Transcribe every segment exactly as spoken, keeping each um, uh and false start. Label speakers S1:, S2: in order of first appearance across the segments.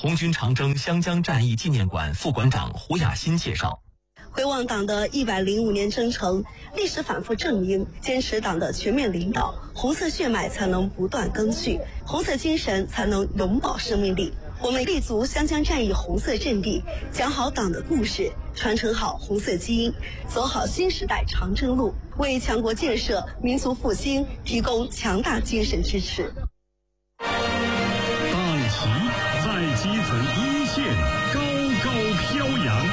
S1: 红军长征湘江战役纪念馆副馆长胡雅欣介绍。
S2: 回望党的一百零五年征程，历史反复证明，坚持党的全面领导，红色血脉才能不断更续，红色精神才能永葆生命力。我们立足湘江战役红色阵地，讲好党的故事，传承好红色基因，走好新时代长征路，为强国建设、民族复兴提供强大精神支持。
S3: 大旗在基层一线高高飘扬。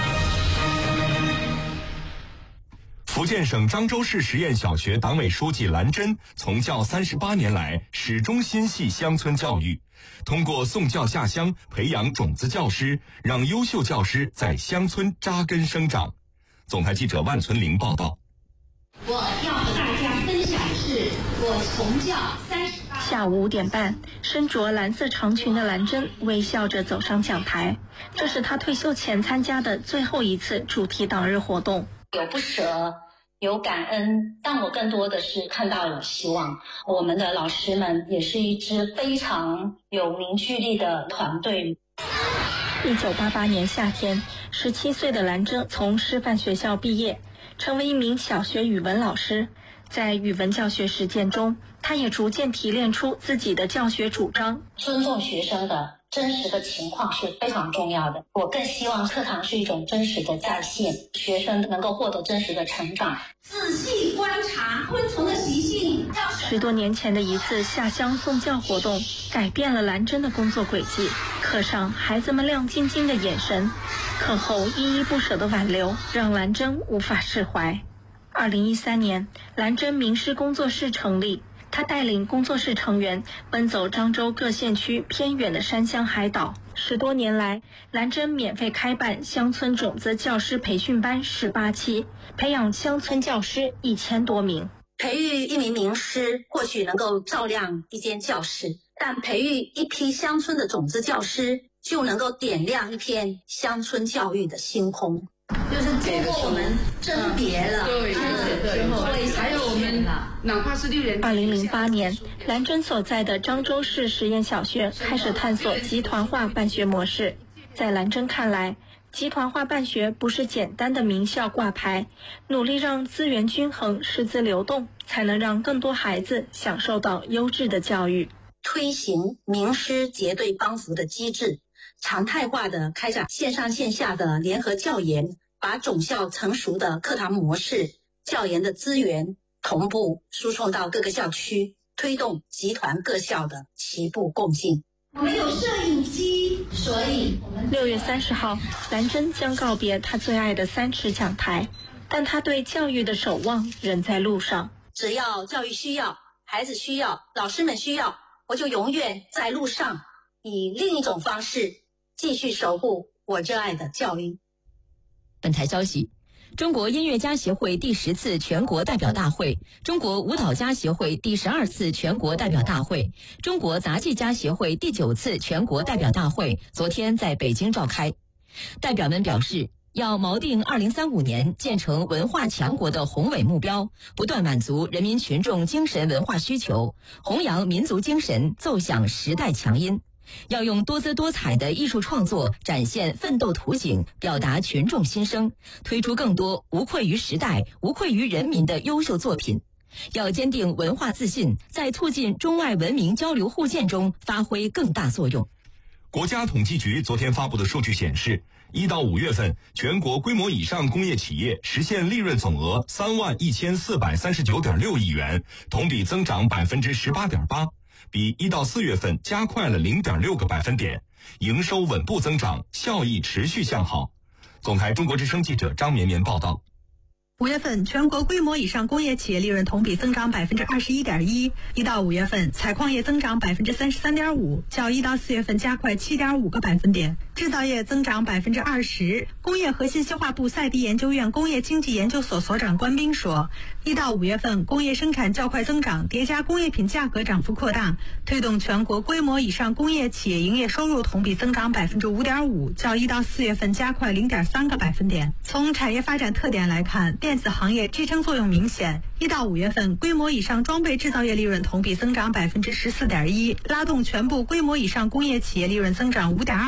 S4: 福建省漳州市实验小学党委书记兰珍从教三十八年来，始终心系乡村教育，通过送教下乡，培养种子教师，让优秀教师在乡村扎根生长。总台记者万存玲报道。
S5: 我要和大家分享的是我从教三十八。
S6: 下午五点半，身着蓝色长裙的兰珍微笑着走上讲台，这是她退休前参加的最后一次主题党日活动。
S5: 有不舍，有感恩，但我更多的是看到有希望。我们的老师们也是一支非常有凝聚力的团队。
S6: 一九八八年夏天，十七岁的兰珍从师范学校毕业，成为一名小学语文老师。在语文教学实践中，他也逐渐提炼出自己的教学主张。
S5: 尊重学生的真实的情况是非常重要的。我更希望课堂是一种真实的再现，学生能够获得真实的成长。仔细观察昆虫的习性。
S6: 十多年前的一次下乡送教活动，改变了兰珍的工作轨迹。课上孩子们亮晶晶的眼神，课后依依不舍的挽留，让兰珍无法释怀。二零一三年，兰珍名师工作室成立。他带领工作室成员奔走漳州各县区偏远的山乡海岛。十多年来，兰珍免费开办乡村种子教师培训班十八期，培养乡村教师一千多名。
S5: 培育一名名师或许能够照亮一间教室，但培育一批乡村的种子教师就能够点亮一片乡村教育的星空。就是经过我们甄别了，
S7: 对对对，还有我们哪怕是六年。
S6: 二零零八年，兰珍所在的漳州市实验小学开始探索集团化办学模式。在兰珍看来，集团化办学不是简单的名校挂牌，努力让资源均衡、师资流动，才能让更多孩子享受到优质的教育。
S5: 推行名师结对帮扶的机制，常态化的开展线上线下的联合教研，把种校成熟的课堂模式、教研的资源同步输送到各个校区，推动集团各校的齐步共进。我们有摄影机，所以我们
S6: 六月三十号，兰珍将告别她最爱的三尺讲台，但她对教育的守望仍在路上。
S5: 只要教育需要，孩子需要，老师们需要，我就永远在路上，以另一种方式继续守护我热爱的教育。
S8: 本台消息，中国音乐家协会第十次全国代表大会、中国舞蹈家协会第十二次全国代表大会、中国杂技家协会第九次全国代表大会昨天在北京召开。代表们表示，要锚定二零三五年建成文化强国的宏伟目标，不断满足人民群众精神文化需求，弘扬民族精神，奏响时代强音。要用多姿多彩的艺术创作展现奋斗图景，表达群众心声，推出更多无愧于时代、无愧于人民的优秀作品。要坚定文化自信，在促进中外文明交流互鉴中发挥更大作用。
S4: 国家统计局昨天发布的数据显示，一到五月份，全国规模以上工业企业实现利润总额三万一千四百三十九点六亿元，同比增长百分之十八点八。比一到四月份加快了零点六个百分点，营收稳步增长，效益持续向好。总台中国之声记者张绵绵报道。
S9: 五月份，全国规模以上工业企业利润同比增长百分之二十一点一，一到五月份，采矿业增长百分之三十三点五，较一到四月份加快七点五个百分点。制造业增长百分之二十。工业和信息化部赛迪研究院工业经济研究所所长关斌说，一到五月份，工业生产较快增长，叠加工业品价格涨幅扩大，推动全国规模以上工业企业营业收入同比增长百分之五点五，较一到四月份加快零点三个百分点。从产业发展特点来看，电子行业支撑作用明显。一到五月份，规模以上装备制造业利润同比增长百分之十四点一，拉动全部规模以上工业企业利润增长五点二。